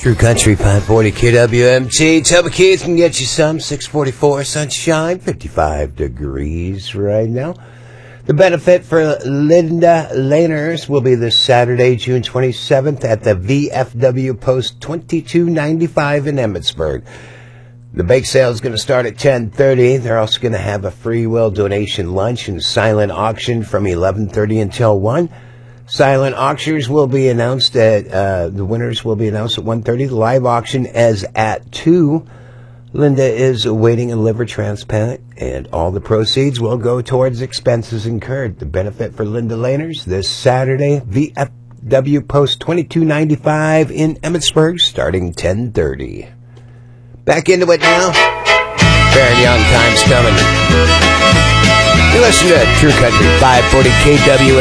True Country 540 KWMT. Tubby Keith can get you some. 644 sunshine, 55 degrees right now. The benefit for Linda Laners will be this Saturday, June 27th at the VFW Post 2295 in Emmitsburg. The bake sale is going to start at 10:30. They're also going to have a free will donation lunch and silent auction from 11:30 until 1. Silent auctions will be announced at, the winners will be announced at 1:30. The live auction is at 2. Linda is awaiting a liver transplant, and all the proceeds will go towards expenses incurred. The benefit for Linda Laners this Saturday, VFW Post 2295 in Emmitsburg, starting 10:30. Back into it now. Baron Young, time's coming. You listen to True Country 540 KWMT.